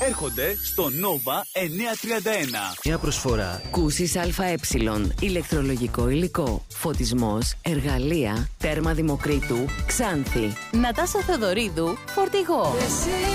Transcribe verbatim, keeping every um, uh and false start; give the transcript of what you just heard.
έρχονται στο Nova εννιακόσια τριάντα ένα. Μια προσφορά. Κούσης ΑΕ, ηλεκτρολογικό υλικό, φωτισμός, εργαλεία, τέρμα Δημοκρίτου, Ξάνθη. Νατάσα Θεοδωρίδου, Φορτηγό.